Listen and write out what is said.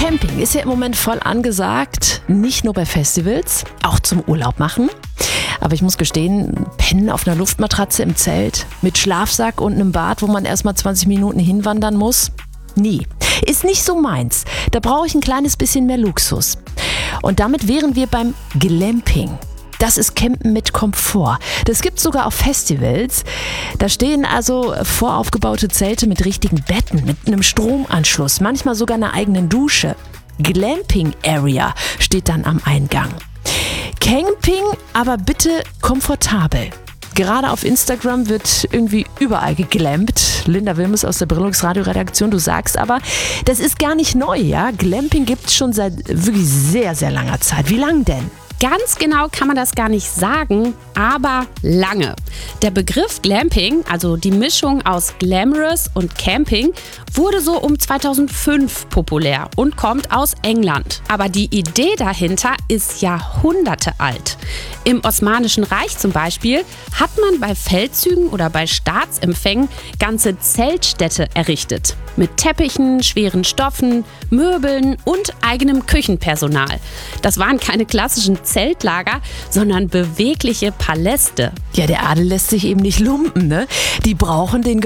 Camping ist ja im Moment voll angesagt, nicht nur bei Festivals, auch zum Urlaub machen. Aber ich muss gestehen, pennen auf einer Luftmatratze im Zelt mit Schlafsack und einem Bad, wo man erstmal 20 Minuten hinwandern muss? Nie. Ist nicht so meins. Da brauche ich ein kleines bisschen mehr Luxus. Und damit wären wir beim Glamping. Das ist Campen mit Komfort. Das gibt es sogar auf Festivals. Da stehen also voraufgebaute Zelte mit richtigen Betten, mit einem Stromanschluss, manchmal sogar einer eigenen Dusche. Glamping Area steht dann am Eingang. Camping, aber bitte komfortabel. Gerade auf Instagram wird irgendwie überall geglampt. Linda Wilmes aus der Brillungs Radio-Redaktion, du sagst aber, das ist gar nicht neu, ja? Glamping gibt es schon seit wirklich sehr, sehr langer Zeit. Wie lang denn? Ganz genau kann man das gar nicht sagen, aber lange. Der Begriff Glamping, also die Mischung aus Glamorous und Camping, wurde so um 2005 populär und kommt aus England. Aber die Idee dahinter ist Jahrhunderte alt. Im Osmanischen Reich zum Beispiel hat man bei Feldzügen oder bei Staatsempfängen ganze Zeltstädte errichtet. Mit Teppichen, schweren Stoffen, Möbeln und eigenem Küchenpersonal. Das waren keine klassischen Zeltlager, sondern bewegliche Paläste. Ja, der Adel lässt sich eben nicht lumpen, ne? Die brauchen den